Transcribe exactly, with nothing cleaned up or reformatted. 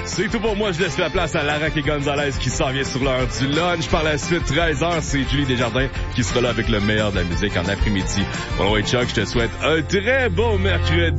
C'est tout pour moi. Je laisse la place à Lara et Gonzalez qui s'en vient sur l'heure du lunch. Par la suite, treize heures, c'est Julie Desjardins qui sera là avec le meilleur de la musique en après-midi. Bon, ouais, Chuck, je te souhaite un très bon mercredi.